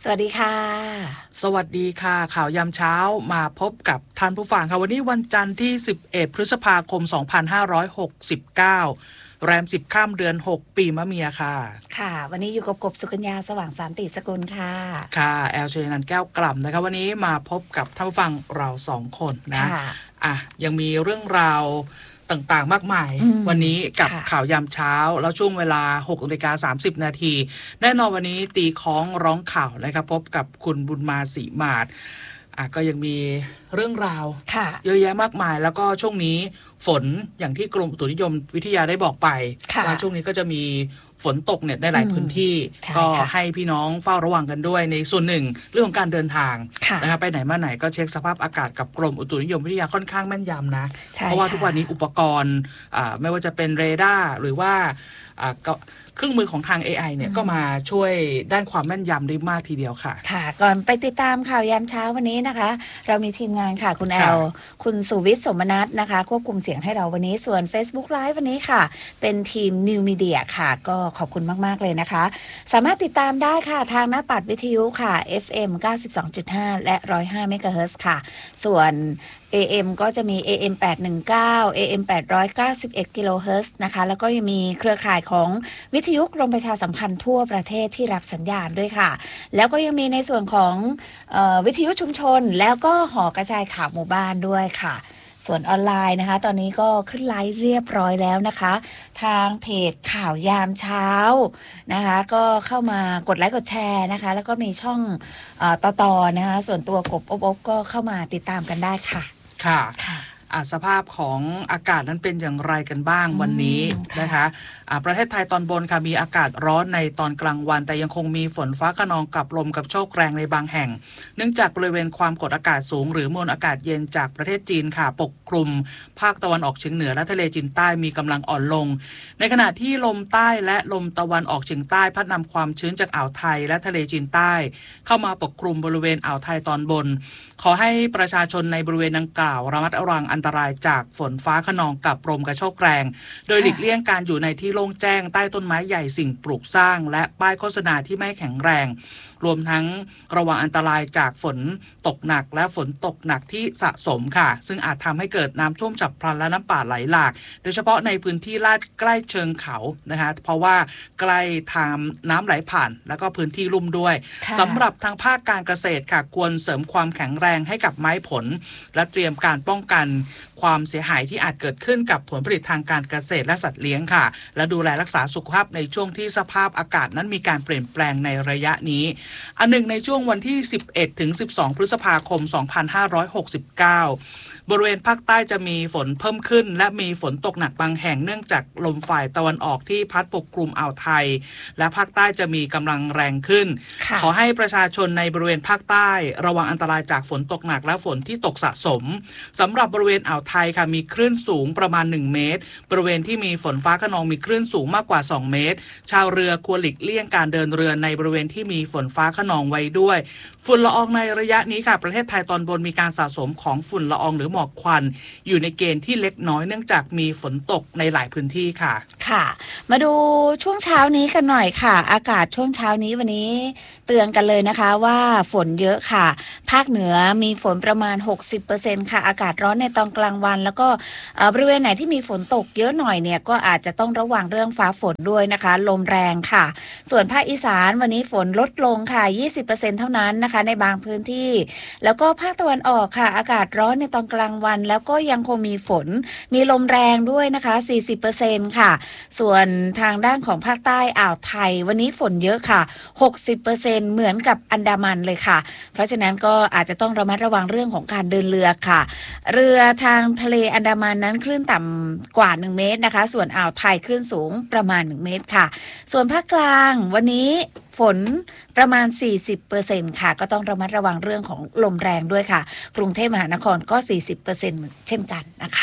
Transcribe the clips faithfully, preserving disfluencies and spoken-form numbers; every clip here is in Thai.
สวัสดีค่ะสวัสดีค่ะข่าวยามเช้ามาพบกับท่านผู้ฟังค่ะวันนี้วันจันทร์ที่สิบเอ็ดพฤษภาคมสองพันห้าร้อยหกสิบเก้าแรมสิบค่ำเดือนหกปีมะเมียค่ะค่ะวันนี้อยู่กับกบสุกัญญาสว่างสันติสกุลค่ะค่ะแอลเชนันแก้วกล่ำนะคะวันนี้มาพบกับท่านผู้ฟังเราสองคนนะอ่ะยังมีเรื่องราวต่างๆมากมายวันนี้กับข่าวยามเช้าแล้วช่วงเวลา หกนาฬิกาสามสิบนาทีแน่นอนวันนี้ตีค้องร้องข่าวนะครับพบกับคุณบุญมาศรีมาศอ่ะก็ยังมีเรื่องราวเยอะแยะมากมายแล้วก็ช่วงนี้ฝนอย่างที่กรมอุตุนิยมวิทยาได้บอกไปว่าช่วงนี้ก็จะมีฝนตกเนี่ยในหลายพื้นที่ก็ให้พี่น้องเฝ้าระวังกันด้วยในส่วนหนึ่งเรื่องของการเดินทางนะครับไปไหนมาไหนก็เช็คสภาพอากาศกับกรมอุตุนิยมวิทยาค่อนข้างแม่นยำนะเพราะว่าทุกวันนี้อุปกรณ์ไม่ว่าจะเป็นเรดาร์หรือว่าเครื่องมือของทาง เอ ไอ เนี่ยก็มาช่วยด้านความแม่นยำได้มากทีเดียวค่ะค่ะก่อนไปติดตามข่าวยามเช้าวันนี้นะคะเรามีทีมงานค่ะคุณแอลคุณสุวิทย์สมนัสนะคะควบคุมเสียงให้เราวันนี้ส่วน Facebook Live วันนี้ค่ะเป็นทีม New Media ค่ะก็ขอบคุณมากๆเลยนะคะสามารถติดตามได้ค่ะทางหน้าปัดวิทยุค่ะ เอฟ เอ็ม เก้าสิบสองจุดห้า และ หนึ่งร้อยห้า เมกะเฮิรตซ์ค่ะส่วน เอ เอ็ม ก็จะมี เอ เอ็ม แปดหนึ่งเก้า เอ เอ็ม แปดร้อยเก้าสิบเอ็ด กิโลเฮิรตซ์นะคะแล้วก็ยังมีเครือข่ายของวิทยุกรมประชาสัมพันธ์ทั่วประเทศที่รับสัญญาณด้วยค่ะแล้วก็ยังมีในส่วนของเอ่อวิทยุชุมชนแล้วก็หอกระจายข่าวหมู่บ้านด้วยค่ะส่วนออนไลน์นะคะตอนนี้ก็ขึ้นไลฟ์เรียบร้อยแล้วนะคะทางเพจข่าวยามเช้านะคะก็เข้ามากดไลค์กดแชร์นะคะแล้วก็มีช่องเอ่อต่อๆนะคะส่วนตัวกบอบอบก็เข้ามาติดตามกันได้ค่ะค่ะค่ะสภาพของอากาศนั้นเป็นอย่างไรกันบ้างวันนี้นะคะประเทศไทยตอนบนค่ะมีอากาศร้อนในตอนกลางวันแต่ยังคงมีฝนฟ้าคะนองกับลมกับโชกแรงในบางแห่งเนื่องจากบริเวณความกดอากาศสูงหรือมวลอากาศเย็นจากประเทศจีนค่ะปกคลุมภาคตะวันออกเฉียงเหนือและทะเลจีนใต้มีกำลังอ่อนลงในขณะที่ลมใต้และลมตะวันออกเฉียงใต้พัดนำความชื้นจากอ่าวไทยและทะเลจีนใต้เข้ามาปกคลุมบริเวณอ่าวไทยตอนบนขอให้ประชาชนในบริเวณดังกล่าวระมัดระวังอันตรายจากฝนฟ้าคะนองกับลมกระโชกแรงโดยหลีกเลี่ยงการอยู่ในที่โล่งแจ้งใต้ต้นไม้ใหญ่สิ่งปลูกสร้างและป้ายโฆษณาที่ไม่แข็งแรงรวมทั้งระวังอันตรายจากฝนตกหนักและฝนตกหนักที่สะสมค่ะซึ่งอาจทำให้เกิดน้ำท่วมฉับพลันและน้ำป่าไหลหลากโดยเฉพาะในพื้นที่ลาดใกล้เชิงเขานะคะเพราะว่าใกล้ทางน้ำไหลผ่านแล้วก็พื้นที่ลุ่มด้วยสำหรับทางภาคการเกษตรค่ะควรเสริมความแข็งแรงให้กับไม้ผลและเตรียมการป้องกันความเสียหายที่อาจเกิดขึ้นกับผลผลิตทางการเกษตรและสัตว์เลี้ยงค่ะและดูแลรักษาสุขภาพในช่วงที่สภาพอากาศนั้นมีการเปลี่ยนแปลงในระยะนี้อันหนึ่งในช่วงวันที่สิบเอ็ดถึงสิบสองพฤษภาคมสองพันห้าร้อยหกสิบเก้าบริเวณภาคใต้จะมีฝนเพิ่มขึ้นและมีฝนตกหนักบางแห่งเนื่องจากลมฝ่ายตะวันออกที่พัดปกคลุมอ่าวไทยและภาคใต้จะมีกำลังแรงขึ้นขอให้ประชาชนในบริเวณภาคใต้ระวังอันตรายจากฝนตกหนักและฝนที่ตกสะสมสำหรับบริเวณอ่าวไทยค่ะมีคลื่นสูงประมาณหนึ่งเมตรบริเวณที่มีฝนฟ้าคะนองมีคลื่นสูงมากกว่าสองเมตรชาวเรือควรหลีกเลี่ยงการเดินเรือในบริเวณที่มีฝนฟ้าคะนองไว้ด้วยฝุ่นละอองในระยะนี้ค่ะประเทศไทยตอนบนมีการสะสมของฝุ่นละอองหรือหมอกควันอยู่ในเกณฑ์ที่เล็กน้อยเนื่องจากมีฝนตกในหลายพื้นที่ค่ะค่ะมาดูช่วงเช้านี้กันหน่อยค่ะอากาศช่วงเช้านี้วันนี้เตือนกันเลยนะคะว่าฝนเยอะค่ะภาคเหนือมีฝนประมาณ หกสิบเปอร์เซ็นต์ ค่ะอากาศร้อนในตอนกลางวันแล้วก็บริเวณไหนที่มีฝนตกเยอะหน่อยเนี่ยก็อาจจะต้องระวังเรื่องฟ้าฝนด้วยนะคะลมแรงค่ะส่วนภาคอีสานวันนี้ฝนลดลงค่ะ ยี่สิบเปอร์เซ็นต์ เท่านั้นนะคะในบางพื้นที่แล้วก็ภาคตะวันออกค่ะอากาศร้อนในตอนกลางวันแล้วก็ยังคงมีฝนมีลมแรงด้วยนะคะ สี่สิบเปอร์เซ็นต์ ค่ะส่วนทางด้านของภาคใต้อ่าวไทยวันนี้ฝนเยอะค่ะ หกสิบเปอร์เซ็นต์ เหมือนกับอันดามันเลยค่ะเพราะฉะนั้นก็อาจจะต้องระมัดระวังเรื่องของการเดินเรือค่ะเรือทางทะเลอันดามันนั้นคลื่นต่ำกว่าหนึ่งเมตรนะคะส่วนอ่าวไทยคลื่นสูงประมาณหนึ่งเมตรค่ะส่วนภาคกลางวันนี้ฝนประมาณ สี่สิบเปอร์เซ็นต์ ค่ะก็ต้องระมัดระวังเรื่องของลมแรงด้วยค่ะกรุงเทพมหานครก็ สี่สิบเปอร์เซ็นต์ เช่นกันนะคะ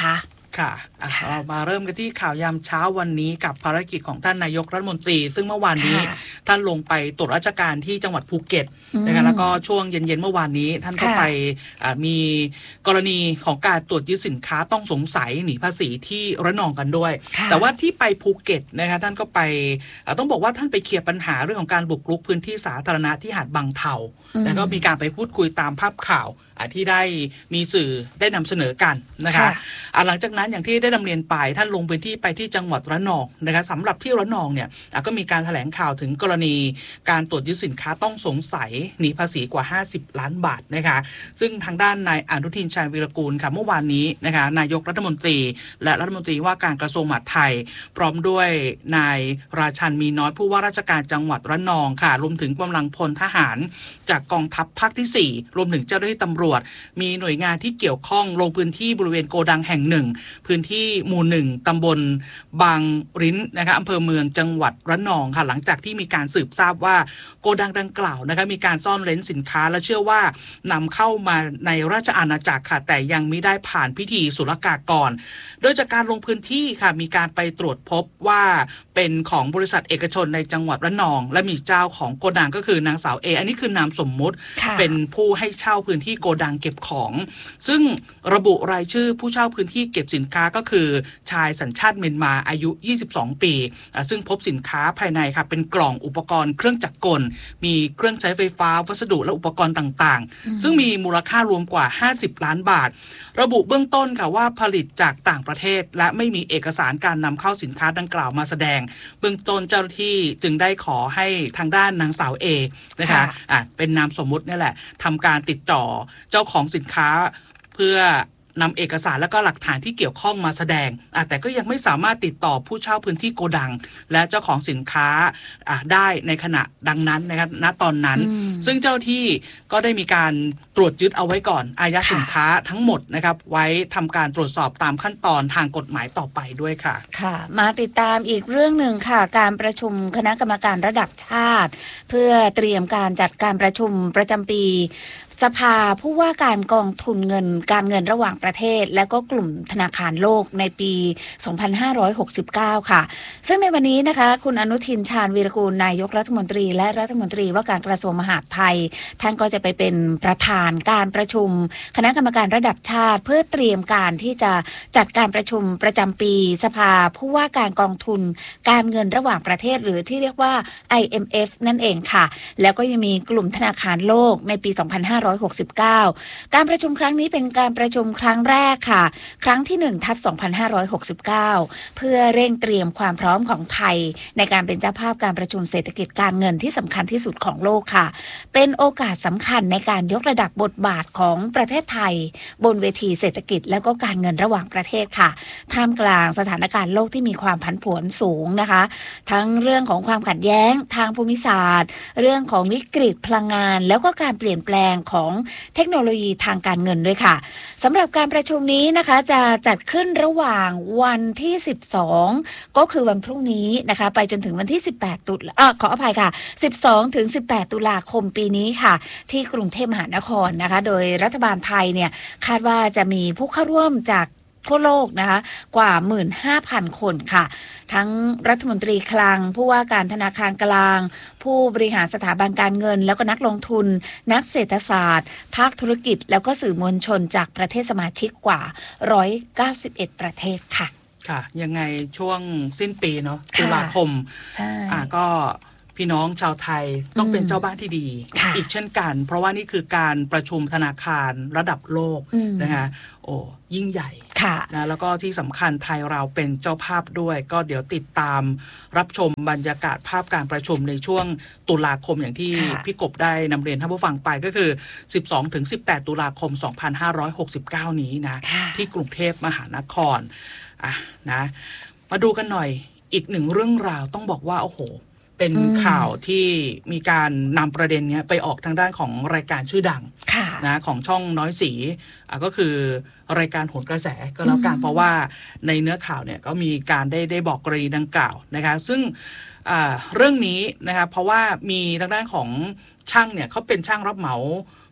ค่ะเรามาเริ่มกันที่ข่าวยามเช้าวันนี้กับภารกิจของท่านนายกรัฐมนตรีซึ่งเมื่อวานนี้ท่านลงไปตรวจราชการที่จังหวัดภูเก็ตนะคะแล้วก็ช่วงเย็นๆเมื่อวานนี้ท่านก็ไปมีกรณีของการตรวจยึดสินค้าต้องสงสัยหนีภาษีที่ระนองกันด้วยแต่ว่าที่ไปภูเก็ตนะคะท่านก็ไปต้องบอกว่าท่านไปเคลียร์ปัญหาเรื่องของการบุกรุกพื้นที่สาธารณะที่หาดบางเทาแล้วก็มีการไปพูดคุยตามภาพข่าวที่ได้มีสื่อได้นำเสนอกันนะคะหลังจากนั้นอย่างที่ได้นำเรียนไปท่านลงพื้นที่ไปที่จังหวัดระนองนะคะสำหรับที่ระนองเนี่ยก็มีการแถลงข่าวถึงกรณีการตรวจยึดสินค้าต้องสงสัยหนีภาษีกว่าห้าสิบล้านบาทนะคะซึ่งทางด้านนายอนุทินชาญวีรกูลค่ะเมื่อวานนี้นะคะนายกรัฐมนตรีและรัฐมนตรีว่าการกระทรวงมหาดไทยพร้อมด้วยนายราชันมีน้อยผู้ว่าราชการจังหวัดระนองค่ะรวมถึงกำลังพลทหารจากกองทัพภาคที่สี่รวมถึงเจ้าหน้าที่ตำรวจมีหน่วยงานที่เกี่ยวข้องลงพื้นที่บริเวณโกดังแห่งหนึ่งพื้นที่หมู่หนึ่งตำบลบางริ้นนะคะอำเภอเมืองจังหวัดระนองค่ะหลังจากที่มีการสืบทราบว่าโกดังดังกล่าวนะคะมีการซ่อนเร้นสินค้าและเชื่อว่านำเข้ามาในราชอาณาจักรค่ะแต่ยังไม่ได้ผ่านพิธีศุลกากรโดยจากการลงพื้นที่ค่ะมีการไปตรวจพบว่าเป็นของบริษัทเอกชนในจังหวัดระนองและมีเจ้าของโกดังก็คือนางสาวเออันนี้คือนามสมมุติเป็นผู้ให้เช่าพื้นที่โกดังเก็บของซึ่งระบุรายชื่อผู้เช่าพื้นที่เก็บสินค้าก็คือชายสัญชาติเมียนมาอายุยี่สิบสองปีซึ่งพบสินค้าภายในค่ะเป็นกล่องอุปกรณ์เครื่องจักรกลมีเครื่องใช้ไฟฟ้าวัสดุและอุปกรณ์ต่างๆซึ่งมีมูลค่ารวมกว่าห้าสิบล้านบาทระบุเบื้องต้นค่ะว่าผลิตจากต่างประเทศและไม่มีเอกสารการนำเข้าสินค้าดังกล่าวมาแสดงเบื้องต้นเจ้าหน้าที่จึงได้ขอให้ทางด้านนางสาวเอนะคะอ่ะเป็นนามสมมุตินี่แหละทำการติดต่อเจ้าของสินค้าเพื่อนำเอกสารและก็หลักฐานที่เกี่ยวข้องมาแสดงแต่ก็ยังไม่สามารถติดต่อผู้เช่าพื้นที่โกดังและเจ้าของสินค้าได้ในขณะดังนั้นนะครับณตอนนั้นซึ่งเจ้าที่ก็ได้มีการตรวจยึดเอาไว้ก่อนอายัดสินค้าทั้งหมดนะครับไว้ทำการตรวจสอบตามขั้นตอนทางกฎหมายต่อไปด้วยค่ะค่ะมาติดตามอีกเรื่องหนึ่งค่ะการประชุมคณะกรรมการระดับชาติเพื่อเตรียมการจัดการประชุมประจำปีสภาผู้ว่าการกองทุนเงินการเงินระหว่างประเทศและก็กลุ่มธนาคารโลกในปีสองพันห้าร้อยหกสิบเก้าค่ะซึ่งในวันนี้นะคะคุณอนุทินชาญวีรกูลนายกรัฐมนตรีและรัฐมนตรีว่าการกระทรวงมหาดไทยท่านก็จะไปเป็นประธานการประชุมคณะกรรมการระดับชาติเพื่อเตรียมการที่จะจัดการประชุมประจำปีสภาผู้ว่าการกองทุนการเงินระหว่างประเทศหรือที่เรียกว่า ไอ เอ็ม เอฟ นั่นเองค่ะแล้วก็ยังมีกลุ่มธนาคารโลกในปีสองพันห้าร้อยหกสิบเก้าการประชุมครั้งนี้เป็นการประชุมครั้งแรกค่ะครั้งที่หนึ่งทับสองพันห้าร้อยหกสิบเก้าเพื่อเร่งเตรียมความพร้อมของไทยในการเป็นเจ้าภาพการประชุมเศรษฐกิจการเงินที่สำคัญที่สุดของโลกค่ะเป็นโอกาสสำคัญในการยกระดับบทบาทของประเทศไทยบนเวทีเศรษฐกิจและก็การเงินระหว่างประเทศค่ะท่ามกลางสถานการณ์โลกที่มีความผันผวนสูงนะคะทั้งเรื่องของความขัดแย้งทางภูมิศาสตร์เรื่องของวิกฤตพลังงานแล้วก็การเปลี่ยนแปลงของเทคโนโลยีทางการเงินด้วยค่ะสำหรับการประชุมนี้นะคะจะจัดขึ้นระหว่างวันที่สิบสองก็คือวันพรุ่งนี้นะคะไปจนถึงวันที่สิบแปดตุลาเอ่อขออภัยค่ะสิบสองถึงสิบแปดตุลาคมปีนี้ค่ะที่กรุงเทพมหานครนะคะโดยรัฐบาลไทยเนี่ยคาดว่าจะมีผู้เข้าร่วมจากทั่วโลกนะคะกว่า หนึ่งหมื่นห้าพัน คนค่ะทั้งรัฐมนตรีคลังผู้ว่าการธนาคารกลางผู้บริหารสถาบันการเงินแล้วก็นักลงทุนนักเศรษฐศาสตร์ภาคธุรกิจแล้วก็สื่อมวลชนจากประเทศสมาชิกกว่าหนึ่งร้อยเก้าสิบเอ็ดประเทศค่ะค่ะยังไงช่วงสิ้นปีเนาะตุลาคมใช่อ่าก็พี่น้องชาวไทยต้องเป็นเจ้าบ้านที่ดีอีกเช่นกันเพราะว่านี่คือการประชุมธนาคารระดับโลกนะคะโอ้ยิ่งใหญ่นะแล้วก็ที่สำคัญไทยเราเป็นเจ้าภาพด้วยก็เดี๋ยวติดตามรับชมบรรยากาศภาพการประชุมในช่วงตุลาคมอย่างที่พี่กบได้นำเรียนท่านผู้ฟังไปก็คือ สิบสองถึงสิบแปด ตุลาคม สองพันห้าร้อยหกสิบเก้า นี้นะที่กรุงเทพมหานครอ่ะนะมาดูกันหน่อยอีกหนึ่งเรื่องราวต้องบอกว่าโอ้โหเป็นข่าวที่มีการนำประเด็นนี้ไปออกทางด้านของรายการชื่อดังนะของช่องน้อยสีอ่ะก็คือรายการโหนกระแสก็แล้วกันเพราะว่าในเนื้อข่าวเนี่ยก็มีการได้ได้บอกกรณีดังกล่าวนะคะซึ่งอ่าเรื่องนี้นะคะเพราะว่ามีทางด้านของช่างเนี่ยเขาเป็นช่างรับเหมา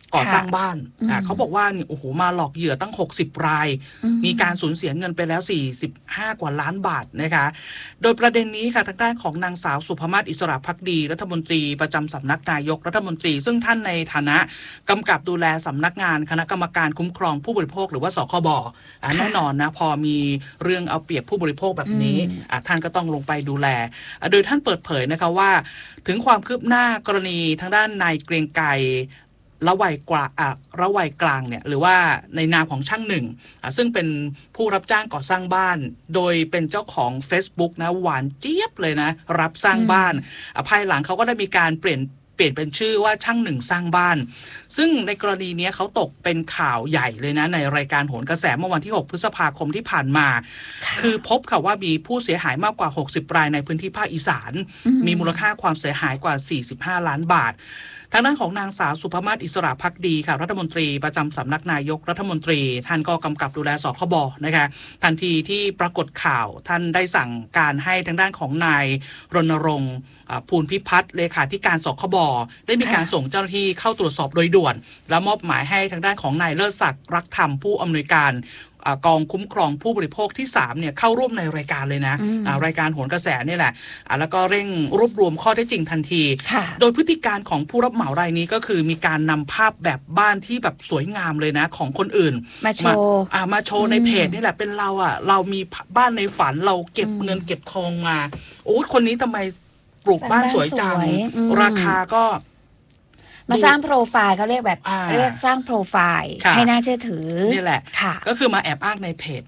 ก่อสร้างบ้านอ่าเขาบอกว่านี่โอ้โหมาหลอกเหยื่อตั้งหกสิบรายมีการสูญเสียเงินไปแล้วสี่สิบห้ากว่าล้านบาทนะคะโดยประเด็นนี้ค่ะทางด้านของนางสาวสุภมาศอิสระภักดีรัฐมนตรีประจำสำนักนายกรัฐมนตรีซึ่งท่านในฐานะกำกับดูแลสำนักงานคณะกรรมการคุ้มครองผู้บริโภคหรือว่าสคบอ่าแน่นอนนะพอมีเรื่องเอาเปรียบผู้บริโภคแบบนี้อ่าท่านก็ต้องลงไปดูแลอ่าโดยท่านเปิดเผยนะคะว่าถึงความคืบหน้ากรณีทางด้านนายเกรียงไกรละวัยกว่าอ่ะระวัยกลางเนี่ยหรือว่าในนามของช่างหนึ่งอ่ะซึ่งเป็นผู้รับจ้างก่อสร้างบ้านโดยเป็นเจ้าของ Facebook นะหวานเจี๊ยบเลยนะรับสร้างบ้านอ่ะภายหลังเขาก็ได้มีการเปลี่ยนเปลี่ยนเป็นชื่อว่าช่างหนึ่งสร้างบ้านซึ่งในกรณีนี้เขาตกเป็นข่าวใหญ่เลยนะในรายการโหนกระแสเมื่อวันที่หกพฤษภาคมที่ผ่านมาคือพบค่ะว่ามีผู้เสียหายมากกว่าหกสิบรายในพื้นที่ภาคอีสานมีมูลค่าความเสียหายกว่าสี่สิบห้าล้านบาททางด้านของนางสาวสุภมาศอิสระภักดีค่ะรัฐมนตรีประจำสำนักนายกรัฐมนตรีท่านก็กำกับดูแลสคบนะคะทันทีที่ปรากฏข่าวท่านได้สั่งการให้ทางด้านของนายรณรงค์ภูลพิพัฒน์เลขาธิการสคบได้มีการส่งเจ้าหน้าที่เข้าตรวจสอบโดยด่วนและมอบหมายให้ทางด้านของนายเลิศศักดิ์รักธรรมผู้อำนวยการกองคุ้มครองผู้บริโภคที่สามเนี่ยเข้าร่วมในรายการเลยนะรายการโหนกระแสนี่แหละแล้วก็เร่งรวบรวมข้อเท็จจริงทันทีโดยพฤติการของผู้รับเหมารายนี้ก็คือมีการนำภาพแบบบ้านที่แบบสวยงามเลยนะของคนอื่นมาโชว์มาโชว์ในเพจนี่แหละเป็นเราอ่ะเรามีบ้านในฝันเราเก็บเงินเก็บทองมาโอ้คนนี้ทำไมปลูกบ้านสวยจังราคาก็มาสร้างโปรไฟล์เขาเรียกแบบเรียกสร้างโปรไฟล์ให้น่าเชื่อถือนี่แหละก็คือมาแอบอ้างในเพจ